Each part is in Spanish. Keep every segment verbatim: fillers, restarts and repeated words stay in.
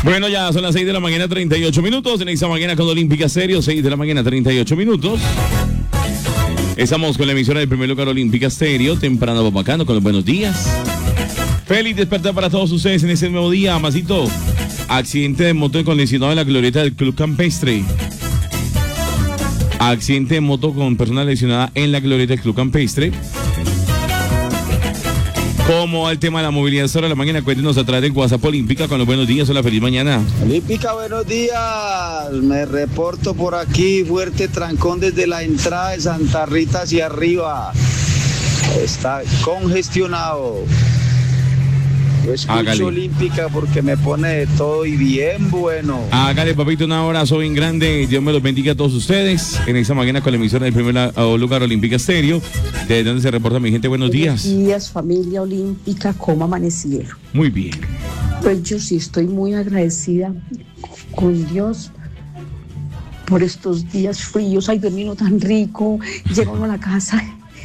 Bueno, ya son las seis de la mañana, treinta y ocho minutos. En esta mañana con Olímpica Stereo, seis de la mañana, treinta y ocho minutos. Estamos con la emisora del primer lugar Olímpica Stereo, temprano bacano, con los buenos días. Feliz despertar para todos ustedes en este nuevo día, Amasito. Accidente de moto con lesionado en la glorieta del Club Campestre. Accidente de moto con persona lesionada en la glorieta del Club Campestre. ¿Cómo va el tema de la movilidad esta hora de la mañana? Cuéntenos a través de WhatsApp Olímpica con los buenos días. Hola, feliz mañana. Olímpica, buenos días. Me reporto por aquí, fuerte trancón desde la entrada de Santa Rita hacia arriba. Está congestionado. Yo escucho Hágale. Olímpica porque me pone de todo y bien bueno. Hágale, papito, un abrazo bien grande. Dios me los bendiga a todos ustedes. En esta mañana con la emisora del primer lugar Olímpica Stereo. ¿De donde se reporta mi gente? Buenos días. Buenos días, familia olímpica. ¿Cómo amanecieron? Muy bien. Pues yo sí estoy muy agradecida con Dios por estos días fríos. Ay, dormí tan rico. Llego uno a la casa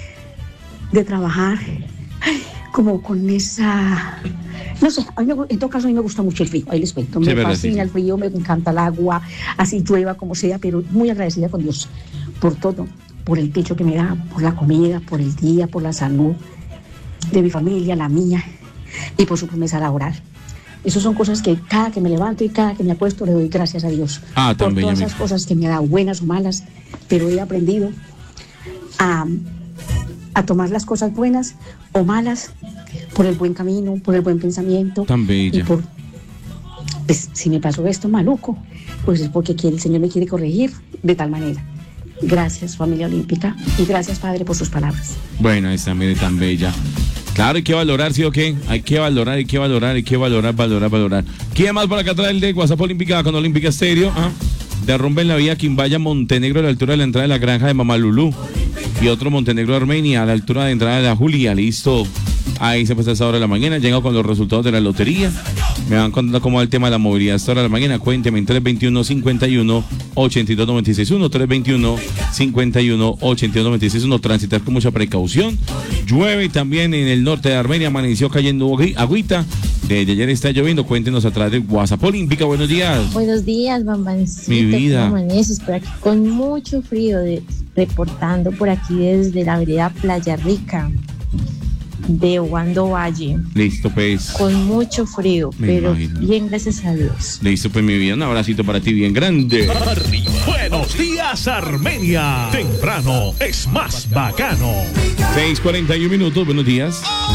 de trabajar ay, como con esa... No sé, a mí me, en todo caso a mí me gusta mucho el frío, ahí les cuento, me Sí, verdad, fascina sí. el frío, me encanta el agua, así llueva, como sea, pero muy agradecida con Dios por todo, por el techo que me da, por la comida, por el día, por la salud de mi familia, la mía, y por su promesa laboral. Esas son cosas que cada que me levanto y cada que me acuesto le doy gracias a Dios Ah, tan por bella, todas mi- esas cosas que me ha dado, buenas o malas, pero he aprendido a, a tomar las cosas buenas o malas por el buen camino, por el buen pensamiento. Tan bella. Y por, pues, si me pasó esto maluco, pues es porque quiere, el Señor me quiere corregir de tal manera. Gracias, familia olímpica, y gracias, Padre, por sus palabras. Bueno, esta mire tan bella. Claro, hay que valorar, ¿sí o qué? Hay que valorar, hay que valorar, hay que valorar, valorar, valorar. ¿Quién más por acá trae el de WhatsApp Olímpica con Olímpica Stereo? ¿Ah? Derrumbe en la vía Quimbaya, Montenegro, a la altura de la entrada de la granja de Mamalulú. Y otro Montenegro, Armenia, a la altura de entrada de la Julia. Listo. Ahí se pasa esta hora de la mañana. Llego con los resultados de la lotería. Me van contando cómo va el tema de la movilidad esta hora de la mañana. Cuénteme en tres veintiuno, cincuenta y uno, ochenta y dos, noventa y seis uno. tres veintiuno, cincuenta y uno, ochenta y dos, noventa y seis uno. Transitar con mucha precaución. Llueve también en el norte de Armenia. Amaneció cayendo agui- agüita. Desde ayer está lloviendo. Cuéntenos a través de WhatsApp Olímpica. Buenos días. Buenos días, Bambancito. Mi vida. ¿Cómo amaneces? Por aquí con mucho frío, de, reportando por aquí desde la vereda Playa Rica de Obando Valle. Listo, pues. Con mucho frío, Me pero imagino. bien, gracias a Dios. Listo, pues mi vida. Un abracito para ti bien grande. Buenos días, Armenia. Temprano es más bacano. seis cuarenta y uno minutos. Buenos días.